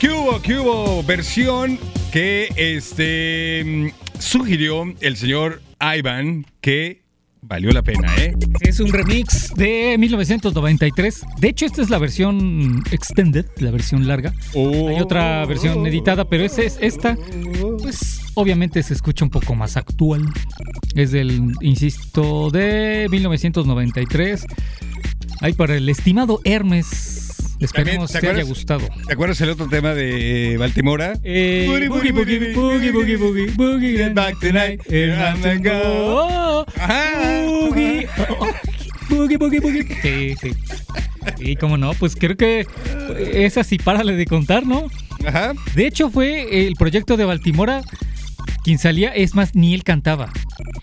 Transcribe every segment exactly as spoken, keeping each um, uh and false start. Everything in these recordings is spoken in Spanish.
¿Qué hubo? ¿Qué hubo? Versión que este sugirió el señor Ivan que valió la pena, ¿eh? Es un remix de mil novecientos noventa y tres. De hecho, esta es la versión extended, la versión larga. Oh. Hay otra versión editada, pero esa es esta. Pues obviamente se escucha un poco más actual. Es del, insisto, de mil novecientos noventa y tres. Ahí para el estimado Hermes. Esperemos que te haya gustado. ¿Te acuerdas el otro tema de Baltimora? Eh, boogie, boogie, boogie, boogie, boogie, boogie, boogie, get back tonight, here I'm go. Boogie, boogie, boogie, boogie. Sí, sí. Y cómo no, pues creo que es así, párale de contar, ¿no? Ajá. De hecho, fue el proyecto de Baltimora quien salía, es más, ni él cantaba.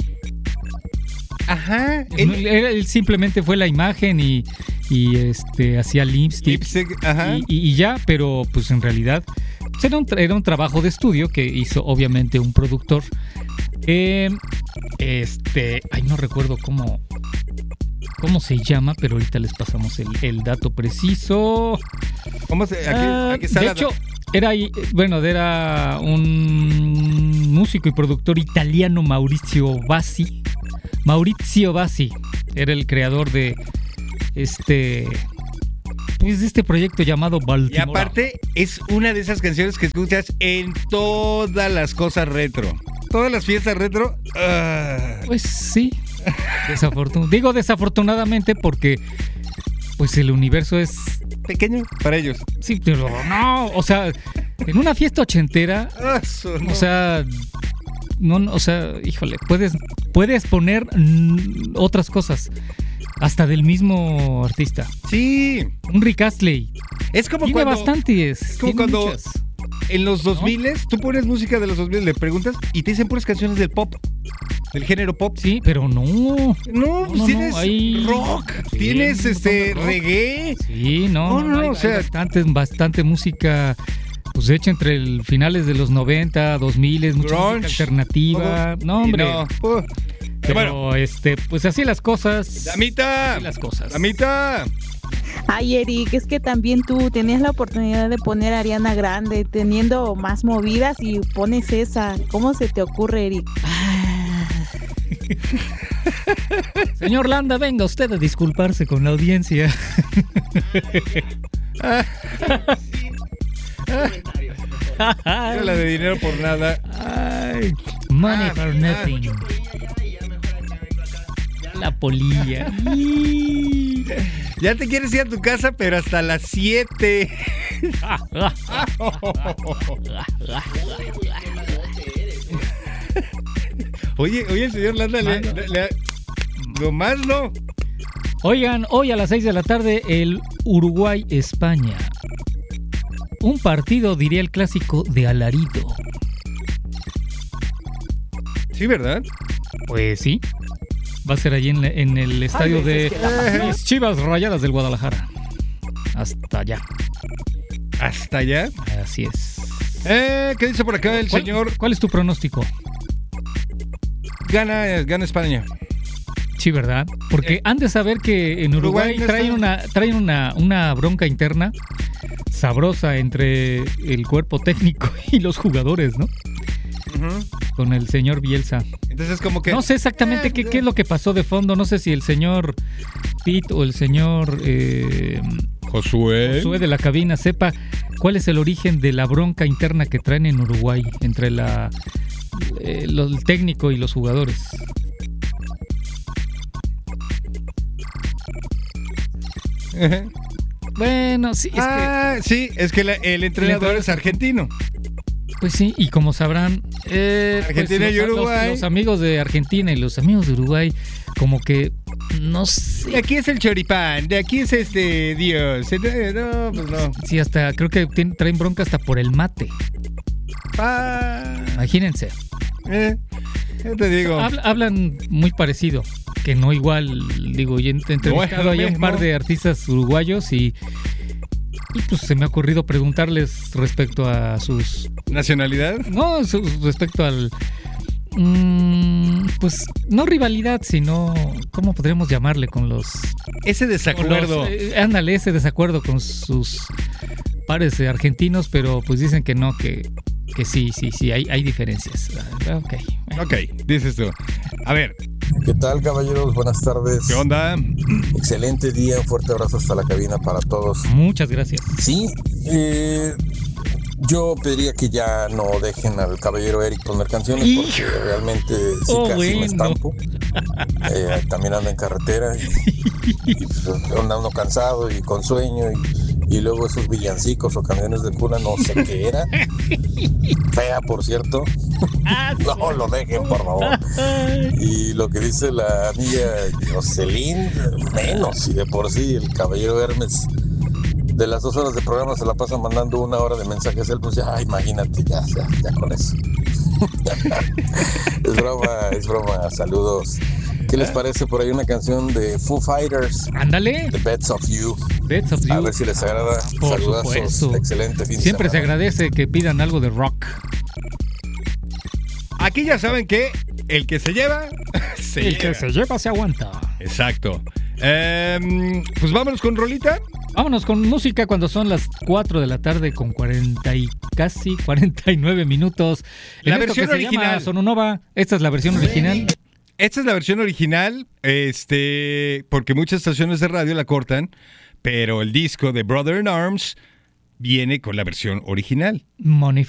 Ajá. Él, él, él simplemente fue la imagen y, y este hacía lipstick, lipstick ajá. Y, y, y ya, pero pues en realidad pues era, un, era un trabajo de estudio que hizo obviamente un productor. Eh, este, ay, no recuerdo cómo, cómo se llama, pero ahorita les pasamos el, el dato preciso. ¿Cómo se? Aquí, ah, aquí está de la... hecho, era, bueno, era un músico y productor italiano, Maurizio Bassi. Maurizio Bassi era el creador de este pues de este proyecto llamado Baltimora. Y aparte es una de esas canciones que escuchas en todas las cosas retro. Todas las fiestas retro. Uh... Pues sí. Desafortun- Digo desafortunadamente porque pues el universo es pequeño para ellos. Sí, pero no, o sea, en una fiesta ochentera, Eso, no. o sea, no, o sea, híjole, puedes puedes poner mm, otras cosas hasta del mismo artista. Sí, un Rick Astley. Es como tiene cuando bastantes, es como tiene cuando muchas. En los dos mil, ¿no? Tú pones música de los dos mil, le preguntas y te dicen puras canciones del pop, del género pop. Sí, pero no. No, no, pues no tienes no, hay... rock, sí, tienes este rock. reggae. Sí, no, no, no, no no hay, o sea, hay bastante, bastante música, pues hecha entre el finales de los noventa, dos mil, mucha grunge, música alternativa. todo. No, hombre. No. Uh, pero bueno, este, pues así las cosas. Damita. Así las cosas. Damita. Ay, Eric, es que también tú tenías la oportunidad de poner a Ariana Grande teniendo más movidas y pones esa. ¿Cómo se te ocurre, Eric? Señor Landa, venga usted a disculparse con la audiencia. Era la de dinero por nada. Ay, money ah, for ah, nothing. La polilla. Ya te quieres ir a tu casa, pero hasta las siete. Oye, oye, el señor Landa le, le, le, lo más no. Oigan, hoy a las seis de la tarde el Uruguay-España. Un partido, diría el clásico, de alarido. Sí, ¿verdad? Pues sí. Va a ser allí en, en el estadio Ay, de las Chivas Rayadas del Guadalajara. Hasta allá. ¿Hasta allá? Así es. Eh, ¿Qué dice por acá el ¿Cuál, señor? ¿Cuál es tu pronóstico? Gana, gana España. Sí, ¿verdad? Porque eh, han de saber que en Uruguay, Uruguay no traen, una, traen una, una bronca interna sabrosa entre el cuerpo técnico y los jugadores, ¿no? Uh-huh. Con el señor Bielsa. Entonces, como que... No sé exactamente eh, qué, qué es lo que pasó de fondo. No sé si el señor Pete o el señor eh, Josué. Josué de la cabina sepa cuál es el origen de la bronca interna que traen en Uruguay entre la, eh, lo, el técnico y los jugadores. Uh-huh. Bueno, sí, es ah, que... sí, es que la, el entrenador es argentino. Pues sí, y como sabrán, eh, Argentina pues y los, Uruguay. Los, los amigos de Argentina y los amigos de Uruguay, como que no sé. De aquí es el choripán, de aquí es este Dios. No, pues no. Sí, hasta creo que traen bronca hasta por el mate. Ah. Imagínense. Eh, ya te digo. Habla, hablan muy parecido, que no igual, digo, y he entrevistado no, ahí a un par de artistas uruguayos y. Y pues se me ha ocurrido preguntarles respecto a sus... ¿Nacionalidad? No, su, respecto al... Mmm, pues no rivalidad, sino... ¿Cómo podríamos llamarle con los... Ese desacuerdo. Con los, eh, ándale, ese desacuerdo con sus... pares argentinos, pero pues dicen que no, que, que sí, sí, sí, hay, hay diferencias. Ok. Ok, dices tú. A ver. ¿Qué tal, caballeros? Buenas tardes. ¿Qué onda? Excelente día, un fuerte abrazo hasta la cabina para todos. Muchas gracias. Sí, eh, yo pediría que ya no dejen al caballero Eric poner canciones porque realmente sí oh, casi bueno. me estampo. Eh, también ando en carretera y, y pues, ando cansado y con sueño y, y luego esos villancicos o canciones de cuna no sé qué era. Fea, por cierto. No lo dejen, por favor. Y lo que dice la amiga Jocelyn, menos, y de por sí el caballero Hermes de las dos horas de programa se la pasa mandando una hora de mensajes, él pues ya, imagínate, ya, ya, ya con eso. Es broma, es broma, saludos. ¿Qué les parece por ahí una canción de Foo Fighters? Ándale. The Beds of You. Beds of You. A ver si les agrada. Por Saludazos. supuesto. Excelente fin de Siempre semana. se agradece que pidan algo de rock. Aquí ya saben que el que se lleva, se El lleva. que se lleva se aguanta. Exacto. Eh, pues vámonos con rolita. Vámonos con música cuando son las cuatro de la tarde con cuarenta y casi cuarenta y nueve minutos. En La esto versión que se original. llama Sononova. Esta es la versión original. Esta es la versión original, este, porque muchas estaciones de radio la cortan, pero el disco de Brother in Arms viene con la versión original. Money